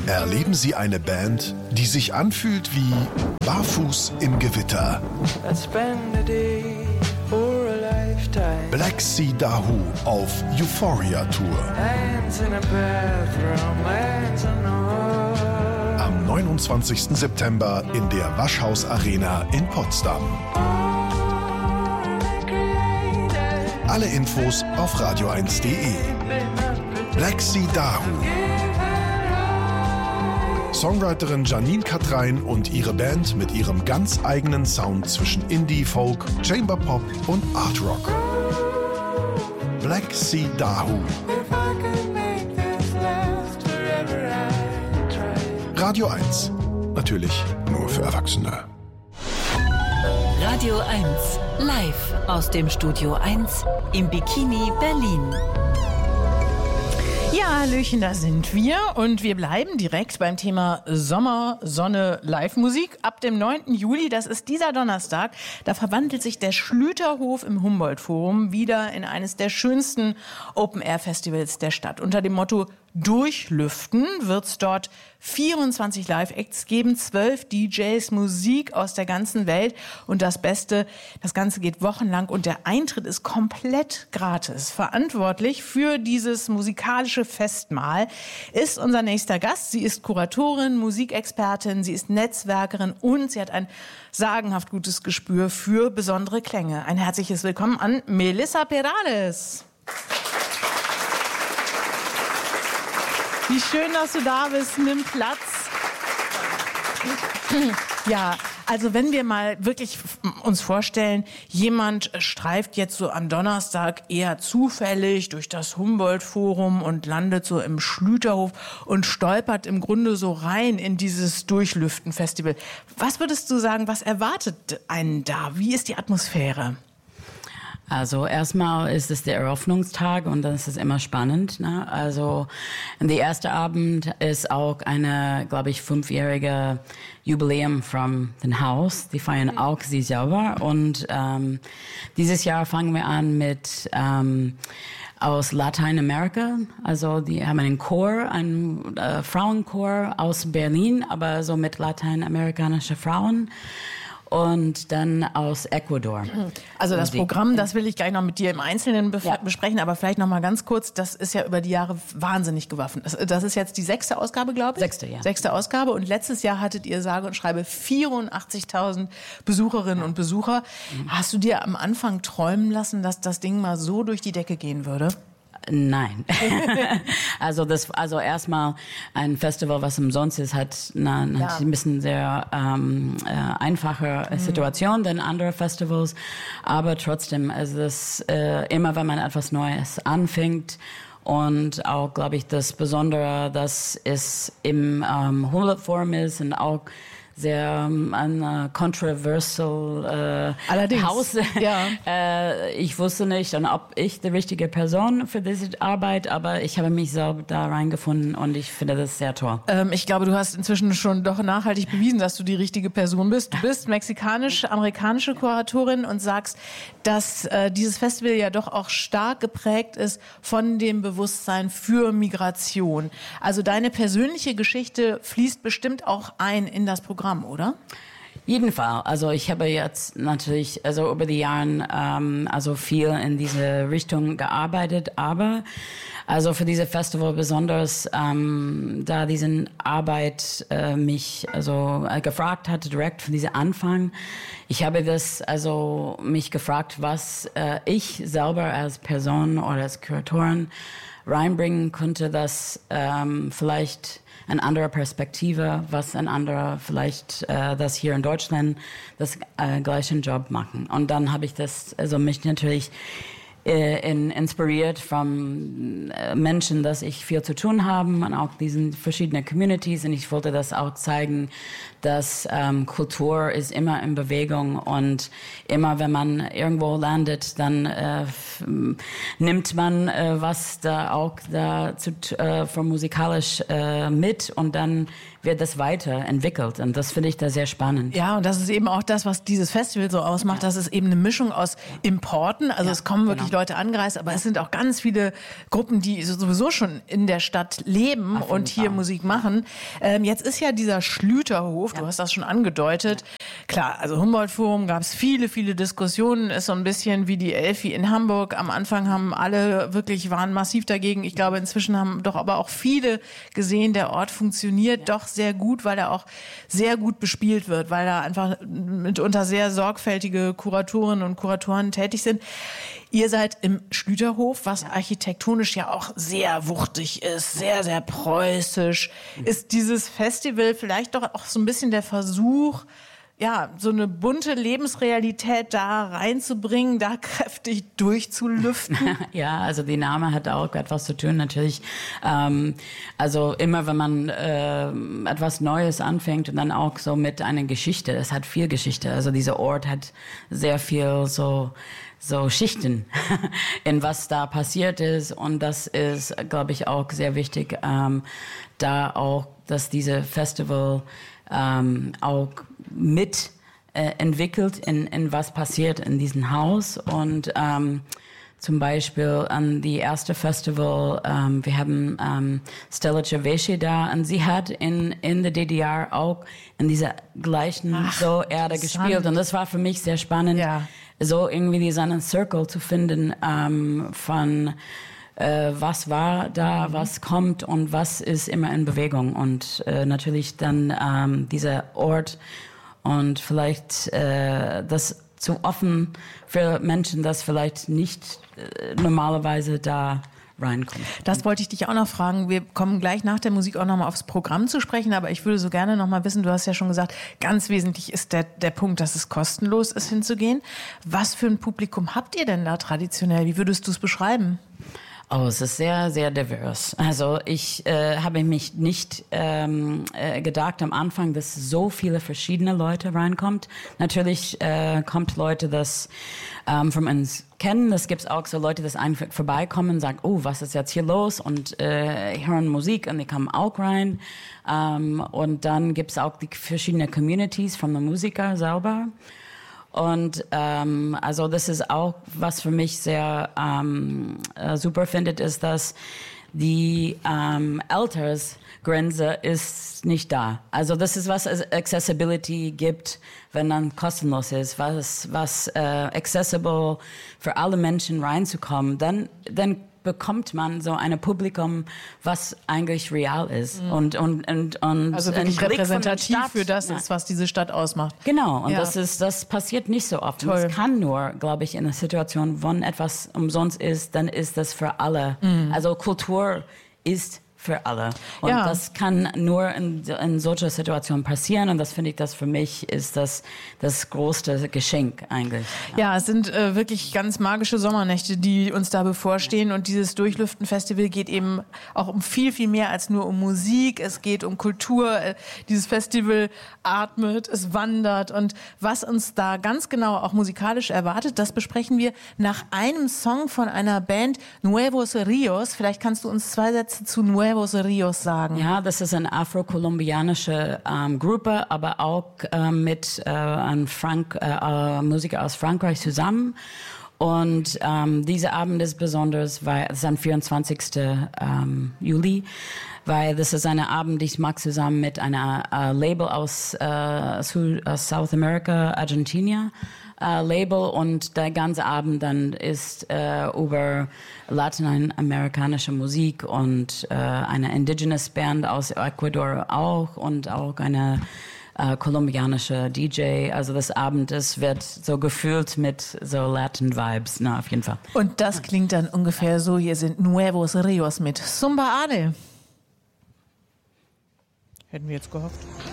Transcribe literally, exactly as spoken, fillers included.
Erleben Sie eine Band, die sich anfühlt wie Barfuß im Gewitter. Black Sea Dahoo auf Euphoria Tour. Am neunundzwanzigsten September in der Waschhaus Arena in Potsdam. Alle Infos auf radio eins punkt de. Black Sea Dahoo. Songwriterin Janine Katrein und ihre Band mit ihrem ganz eigenen Sound zwischen Indie, Folk, Chamber Pop und Art Rock. Black Sea Dahoo. Radio eins. Natürlich nur für Erwachsene. Radio eins. Live aus dem Studio eins im Bikini Berlin. Ja, Hallöchen, da sind wir und wir bleiben direkt beim Thema Sommer, Sonne, Live-Musik. Ab dem neunten Juli, das ist dieser Donnerstag, da verwandelt sich der Schlüterhof im Humboldt-Forum wieder in eines der schönsten Open-Air-Festivals der Stadt. Unter dem Motto Durchlüften wird es dort vierundzwanzig Live-Acts geben, zwölf D Js, Musik aus der ganzen Welt und das Beste, das Ganze geht wochenlang und der Eintritt ist komplett gratis. Verantwortlich für dieses musikalische Festmahl ist unser nächster Gast. Sie ist Kuratorin, Musikexpertin, sie ist Netzwerkerin und sie hat ein sagenhaft gutes Gespür für besondere Klänge. Ein herzliches Willkommen an Melissa Perales. Wie schön, dass du da bist. Nimm Platz. Ja, also wenn wir mal wirklich uns vorstellen, jemand streift jetzt so am Donnerstag eher zufällig durch das Humboldt-Forum und landet so im Schlüterhof und stolpert im Grunde so rein in dieses Durchlüften-Festival. Was würdest du sagen, was erwartet einen da? Wie ist die Atmosphäre? Also erstmal ist es der Eröffnungstag und das ist immer spannend. Ne? Also der erste Abend ist auch eine, glaube ich, fünfjährige Jubiläum from den Haus. Die feiern auch sie selber und ähm, dieses Jahr fangen wir an mit ähm, aus Lateinamerika. Also die haben einen Chor, einen äh, Frauenchor aus Berlin, aber so mit lateinamerikanischen Frauen. Und dann aus Ecuador. Also das Programm, das will ich gleich noch mit dir im Einzelnen bef- ja. besprechen, aber vielleicht noch mal ganz kurz, das ist ja über die Jahre wahnsinnig gewaffnet. Das, das ist jetzt die sechste Ausgabe, glaube ich? Sechste, ja. Sechste Ausgabe und letztes Jahr hattet ihr sage und schreibe vierundachtzigtausend Besucherinnen und Besucher. Mhm. Hast du dir am Anfang träumen lassen, dass das Ding mal so durch die Decke gehen würde? Nein. also das, also erstmal ein Festival, was umsonst ist, hat eine, ja. ein bisschen sehr ähm, äh, einfache mhm. Situation denn andere Festivals. Aber trotzdem, also das äh, immer, wenn man etwas Neues anfängt. Und auch, glaube ich, das Besondere, dass es im ähm, Humboldt-Forum ist und auch sehr um, ein uh, controversial äh, Haus. Ja. äh, ich wusste nicht, ob ich die richtige Person für diese Arbeit, aber ich habe mich selber da reingefunden und ich finde das sehr toll. Ähm, ich glaube, du hast inzwischen schon doch nachhaltig bewiesen, dass du die richtige Person bist. Du bist mexikanisch-amerikanische Kuratorin und sagst, dass äh, dieses Festival ja doch auch stark geprägt ist von dem Bewusstsein für Migration. Also deine persönliche Geschichte fließt bestimmt auch ein in das Programm, oder? Jeden Fall. Also ich habe jetzt natürlich also über die Jahre ähm, also viel in diese Richtung gearbeitet, aber also für diese Festival besonders, ähm, da diese Arbeit äh, mich also äh, gefragt hatte direkt von diesem Anfang. Ich habe das also mich gefragt, was äh, ich selber als Person oder als Kuratorin reinbringen konnte, dass ähm, vielleicht eine andere Perspektive, was ein anderer vielleicht äh, das hier in Deutschland das äh, gleichen Job machen. Und dann habe ich das, also mich natürlich äh, in, inspiriert von äh, Menschen, dass ich viel zu tun habe und auch diesen verschiedenen Communities. Und ich wollte das auch zeigen, dass ähm, Kultur ist immer in Bewegung und immer, wenn man irgendwo landet, dann äh, f- nimmt man äh, was da auch da zu, äh, von musikalisch äh, mit und dann wird das weiterentwickelt und das finde ich da sehr spannend. Ja, und das ist eben auch das, was dieses Festival so ausmacht, ja. Das ist eben eine Mischung aus Importen, also ja, es kommen wirklich genau. Leute angereist, aber es sind auch ganz viele Gruppen, die sowieso schon in der Stadt leben und hier Musik machen. Ähm, jetzt ist ja dieser Schlüterhof, ja. du hast das schon angedeutet. Ja. Klar, also Humboldt-Forum gab es viele, viele Diskussionen, ist so ein bisschen wie die Elfi in Hamburg. Am Anfang haben alle wirklich, waren massiv dagegen. Ich glaube, inzwischen haben doch aber auch viele gesehen, der Ort funktioniert ja. doch sehr gut, weil er auch sehr gut bespielt wird, weil da einfach mitunter sehr sorgfältige Kuratoren und Kuratoren tätig sind. Ihr seid im Schlüterhof, was architektonisch ja auch sehr wuchtig ist, sehr, sehr preußisch. Ist dieses Festival vielleicht doch auch so ein bisschen der Versuch, ja, so eine bunte Lebensrealität da reinzubringen, da kräftig durchzulüften? Ja, also die Name hat auch etwas zu tun, natürlich. Ähm, also immer, wenn man äh, etwas Neues anfängt und dann auch so mit einer Geschichte, es hat viel Geschichte. Also dieser Ort hat sehr viel so so Schichten, in was da passiert ist. Und das ist, glaube ich, auch sehr wichtig, ähm, da auch, dass diese Festival ähm, auch mit äh, entwickelt, in, in was passiert in diesem Haus. Und ähm, zum Beispiel an die erste Festival, ähm, wir haben ähm, Stella Cevesci da, und sie hat in, in der D D R auch in dieser gleichen Ach, so Erde gespielt. Und das war für mich sehr spannend, ja. so irgendwie diesen Circle zu finden ähm, von äh, was war da, mhm. was kommt und was ist immer in Bewegung. Und äh, natürlich dann ähm, dieser Ort und vielleicht äh, das zu offen für Menschen, das vielleicht nicht äh, normalerweise da reinkommt. Das wollte ich dich auch noch fragen. Wir kommen gleich nach der Musik auch noch mal aufs Programm zu sprechen, aber ich würde so gerne noch mal wissen, du hast ja schon gesagt, ganz wesentlich ist der, der Punkt, dass es kostenlos ist, hinzugehen. Was für ein Publikum habt ihr denn da traditionell? Wie würdest du es beschreiben? Oh, es ist sehr, sehr divers. Also ich äh, habe mich nicht ähm, äh, gedacht am Anfang, dass so viele verschiedene Leute reinkommt. Natürlich äh, kommt Leute, das ähm, von uns kennen. Das gibt's auch so Leute, das einfach vorbeikommen und sagen, oh, was ist jetzt hier los? Und äh, hören Musik und die kommen auch rein. Ähm, und dann gibt's auch die verschiedenen Communities von den Musikern selber. Und ähm, also das ist auch, was für mich sehr ähm, äh, super findet, ist, dass die ähm, Altersgrenze ist nicht da. Also das ist, was Accessibility gibt, wenn dann kostenlos ist, was was äh, accessible für alle Menschen reinzukommen, dann dann bekommt man so ein Publikum, was eigentlich real ist. Mhm. Und, und, und, und also wirklich repräsentativ für das ja. ist, was diese Stadt ausmacht. Genau, und ja. das ist, das passiert nicht so oft. Das kann nur, glaube ich, in einer Situation, wenn etwas umsonst ist, dann ist das für alle. Mhm. Also Kultur ist für alle. Und ja. das kann nur in, in solcher Situation passieren. Und das finde ich, das für mich ist das, das größte Geschenk eigentlich. Ja, ja es sind äh, wirklich ganz magische Sommernächte, die uns da bevorstehen. Und dieses Durchlüften-Festival geht eben auch um viel, viel mehr als nur um Musik. Es geht um Kultur. Dieses Festival atmet, es wandert. Und was uns da ganz genau auch musikalisch erwartet, das besprechen wir nach einem Song von einer Band, Nuevos Rios. Vielleicht kannst du uns zwei Sätze zu Nuevos Rios sagen. Ja, das ist eine afro-kolumbianische ähm, Gruppe, aber auch äh, mit äh, einem Frank, äh, äh, Musiker aus Frankreich zusammen. Und ähm, dieser Abend ist besonders, weil es ist am vierundzwanzigsten Ähm, Juli, weil das ist ein Abend, den ich mache zusammen mit einer äh, Label aus, äh, aus South America, Argentina. Uh, Label, und der ganze Abend dann ist uh, über lateinamerikanische Musik und uh, eine Indigenous Band aus Ecuador auch und auch eine uh, kolumbianische D J. Also das Abend ist, wird so gefüllt mit so Latin Vibes, na, auf jeden Fall. Und das klingt dann ungefähr so, hier sind Nuevos Rios mit Zumba Ade. Hätten wir jetzt gehofft.